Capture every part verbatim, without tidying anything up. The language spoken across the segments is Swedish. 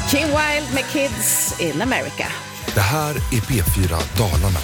King Wild med Kids in America. Det här är P fyra Dalarna.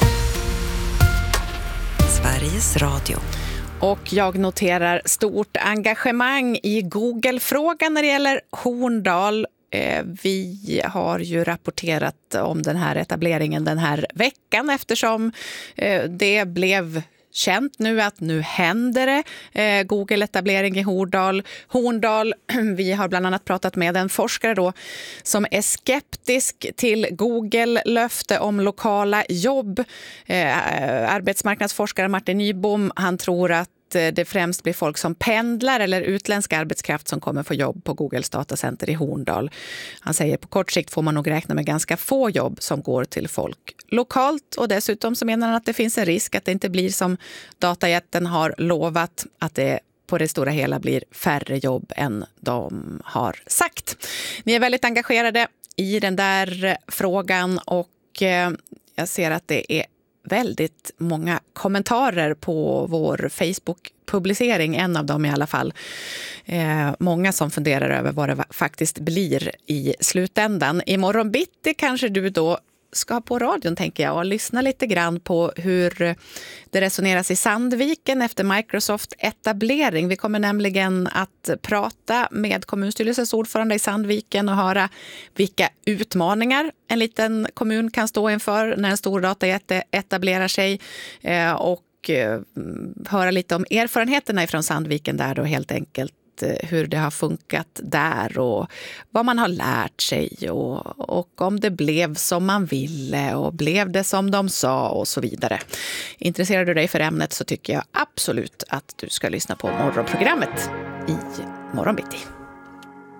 Sveriges Radio. Och jag noterar stort engagemang i Google-frågan när det gäller Horndal. Vi har ju rapporterat om den här etableringen den här veckan eftersom det blev känt nu att nu händer det. Eh, Google-etablering i Horndal. Horndal, vi har bland annat pratat med en forskare då som är skeptisk till Google-löfte om lokala jobb. Eh, arbetsmarknadsforskare Martin Nybom, han tror att det främst blir folk som pendlar eller utländsk arbetskraft som kommer få jobb på Googles datacenter i Horndal. Han säger på kort sikt får man nog räkna med ganska få jobb som går till folk lokalt, och dessutom så menar han att det finns en risk att det inte blir som datajätten har lovat, att det på det stora hela blir färre jobb än de har sagt. Ni är väldigt engagerade i den där frågan och jag ser att det är väldigt många kommentarer på vår Facebook-publicering, en av dem i alla fall. Eh, många som funderar över vad det faktiskt blir i slutändan. Imorgon bitti kanske du då ska på radion, tänker jag, och lyssna lite grann på hur det resoneras i Sandviken efter Microsoft-etablering. Vi kommer nämligen att prata med kommunstyrelsens ordförande i Sandviken och höra vilka utmaningar en liten kommun kan stå inför när en stor datajätte etablerar sig och höra lite om erfarenheterna från Sandviken där då, helt enkelt hur det har funkat där och vad man har lärt sig och, och om det blev som man ville och blev det som de sa och så vidare. Intresserar du dig för ämnet så tycker jag absolut att du ska lyssna på morgonprogrammet i morgon bitti.